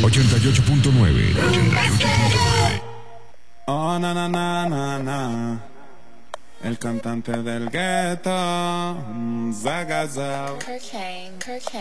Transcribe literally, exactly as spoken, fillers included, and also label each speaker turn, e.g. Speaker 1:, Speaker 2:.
Speaker 1: ochenta y ocho punto nueve. ochenta y ocho punto nueve.
Speaker 2: Oh, na, na, na, na, na. El cantante del gueto, mm, Zagazao.
Speaker 3: Cocaine, cocaine.